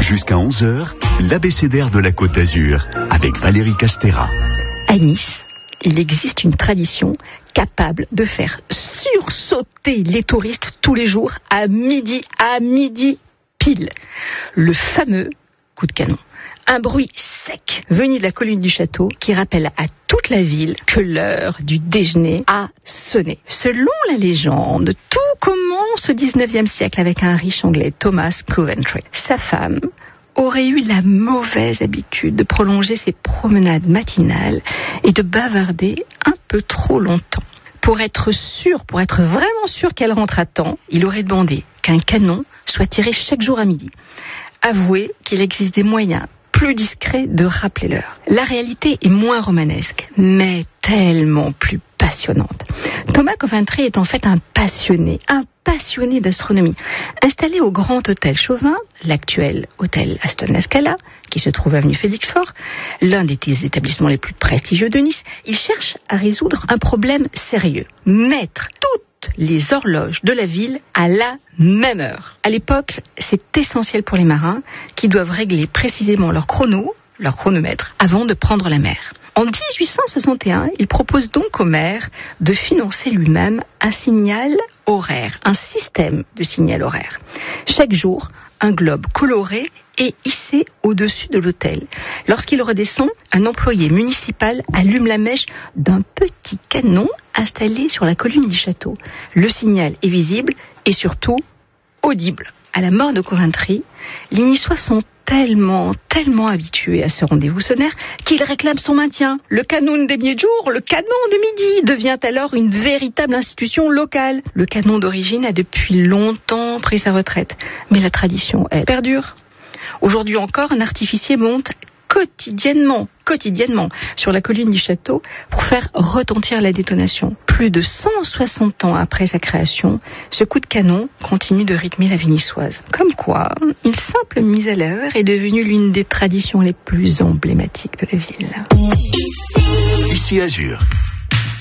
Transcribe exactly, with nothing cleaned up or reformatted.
Jusqu'à onze heures, l'abécédaire de la Côte d'Azur, avec Valérie Castera. À Nice, il existe une tradition capable de faire sursauter les touristes tous les jours à midi, à midi pile. Le fameux coup de canon. Un bruit sec venu de la colline du château qui rappelle à toute la ville que l'heure du déjeuner a sonné. Selon la légende, tout commence au dix-neuvième siècle avec un riche anglais, Thomas Coventry. Sa femme aurait eu la mauvaise habitude de prolonger ses promenades matinales et de bavarder un peu trop longtemps. Pour être sûr, pour être vraiment sûr qu'elle rentre à temps, il aurait demandé qu'un canon soit tiré chaque jour à midi. Avouez qu'il existe des moyens plus discret de rappeler l'heure. La réalité est moins romanesque, mais tellement plus passionnante. Thomas Coventry est en fait un passionné, un passionné d'astronomie. Installé au Grand Hôtel Chauvin, l'actuel hôtel Aston La Scala, qui se trouve avenue Félix-Faure, l'un des établissements les plus prestigieux de Nice, il cherche à résoudre un problème sérieux. Mettre toutes les horloges de la ville à la même heure. À l'époque, c'est essentiel pour les marins qui doivent régler précisément leur chrono, leur chronomètre, avant de prendre la mer. En dix-huit cent soixante et un, il propose donc au maire de financer lui-même un signal horaire, un système de signal horaire. Chaque jour, un globe coloré est hissé au-dessus de l'hôtel. Lorsqu'il redescend, un employé municipal allume la mèche d'un petit canon installé sur la colline du château. Le signal est visible et surtout audible. À la mort de Coventry, les Niçois sont tellement, tellement habitués à ce rendez-vous sonore qu'ils réclament son maintien. Le canon des de jour, le canon de midi devient alors une véritable institution locale. Le canon d'origine a depuis longtemps pris sa retraite, mais la tradition, elle, perdure. Aujourd'hui encore, un artificier monte quotidiennement, quotidiennement sur la colline du château pour faire retentir la détonation. Plus de cent soixante ans après sa création, ce coup de canon continue de rythmer la vie niçoise. Comme quoi, une simple mise à l'heure est devenue l'une des traditions les plus emblématiques de la ville. Ici Azur.